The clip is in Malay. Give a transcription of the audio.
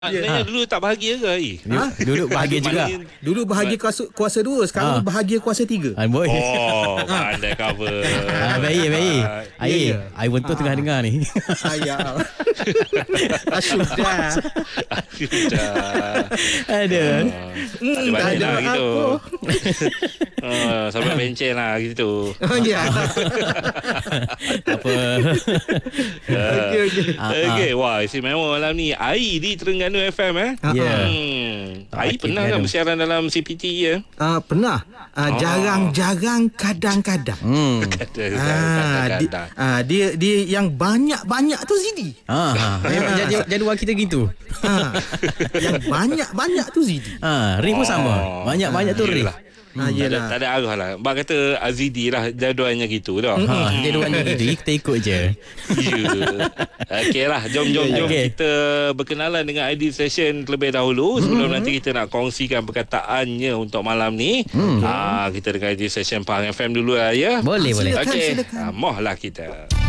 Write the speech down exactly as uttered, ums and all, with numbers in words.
Maknanya Ha. dulu tak bahagia ke Ai? Ha? Dulu bahagia juga. Dulu bahagia kuasa, kuasa dua, sekarang Ha. bahagia kuasa tiga. Ah, boy. Oh, pandai cover. Ah, baik, baik. Ah, Ai, ya, ya. ai betul tengah dengar ni. Ayah. Ah, sudah. Sudah. Ada. Tak ada balik ada lah gitu. apa. Ah, sampai benceng lah gitu. Oh, ya. Apa? Okey, okey. Ah, Okey, wah istimewa malam ni. Ai di Terengganu F M eh. Ya. Hmm. Ai Okey, pernah kan Terengganu. bersiaran dalam C P T ya? Ah, pernah. Ah, Oh. jarang-jarang, kadang-kadang. Hmm. Ah, di, Kadang-kadang. ah, dia dia yang banyak-banyak tu Zidi. Ha, ha. Memang jadi jadual kita gitu. Ah, yang banyak-banyak tu Zidi. Ha, Ri pun sama. Oh. Banyak-banyak tu Ri. Yelah. Ah, Tak ada, yelah. tak ada arah lah. Bak kata Azidi lah jadualnya gitu tau. Ha, jadualnya gitu. Kita ikut je. Ya. Okey lah, jom jom jom Okey. kita berkenalan dengan I D Session terlebih dahulu sebelum nanti kita nak kongsikan perkataannya untuk malam ni. Hmm. Ah, kita dengan I D Session Pahang F M dulu lah ya. Boleh, boleh. Silakan, Okey, silakan. ah, mohlah kita.